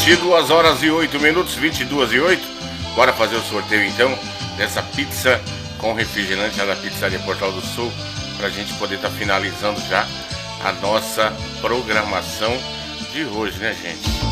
22 horas e 8 minutos, 22 e 8. Bora fazer o sorteio então dessa pizza com refrigerante lá da Pizzaria Portal do Sul, pra gente poder estar finalizando já a nossa programação de hoje, né, gente?